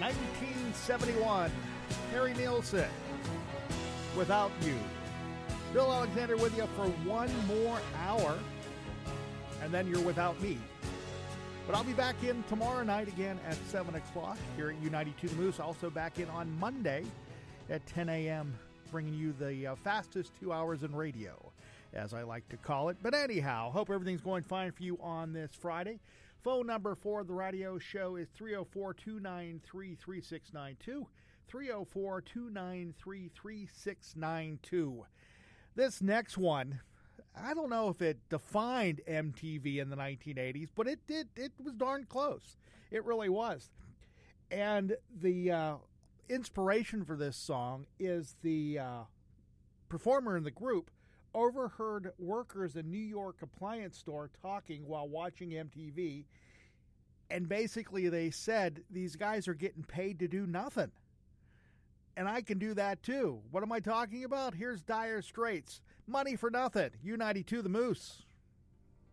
1971, Harry Nilsson, Without You. Bill Alexander with you for one more hour, and then you're without me. But I'll be back in tomorrow night again at 7 o'clock here at U92 The Moose. Also back in on Monday at 10 a.m., bringing you the fastest 2 hours in radio, as I like to call it. But anyhow, hope everything's going fine for you on this Friday. Phone number for the radio show is 304-293-3692, 304-293-3692. This next one, I don't know if it defined MTV in the 1980s, but it did. It was darn close. It really was. And the inspiration for this song is the performer in the group overheard workers in New York appliance store talking while watching MTV, and basically they said, these guys are getting paid to do nothing. And I can do that too. What am I talking about? Here's Dire Straits. Money for Nothing. U92 The Moose.